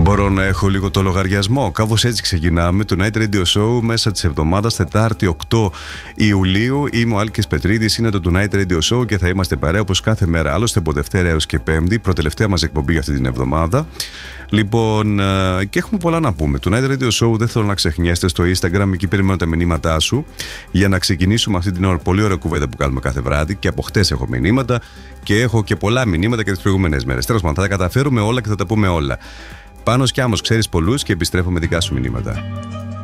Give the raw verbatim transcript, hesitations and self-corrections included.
Μπορώ να έχω λίγο το λογαριασμό. Κάπως έτσι ξεκινάμε το Night Radio Show μέσα της εβδομάδας, Τετάρτη οκτώ Ιουλίου. Είμαι ο Άλκης Πετρίδης, είναι το Night Radio Show και θα είμαστε παρέα όπως κάθε μέρα. Άλλωστε από Δευτέρα έως και Πέμπτη, προτελευταία μας εκπομπή για αυτή την εβδομάδα. Λοιπόν, και έχουμε πολλά να πούμε. Το Night Radio Show δεν θέλω να ξεχνιέστε στο Instagram, εκεί περιμένω τα μηνύματά σου για να ξεκινήσουμε αυτή την ώρα. Πολύ ωραία κουβέντα που κάνουμε κάθε βράδυ. Και από χτες έχω μηνύματα και έχω και πολλά μηνύματα και τις προηγούμενες μέρες. Τέλος πάντων, θα τα καταφέρουμε όλα και θα τα πούμε όλα. Πάνος κι Άμμος, ξέρεις πολλούς και επιστρέφω με δικά σου μηνύματα.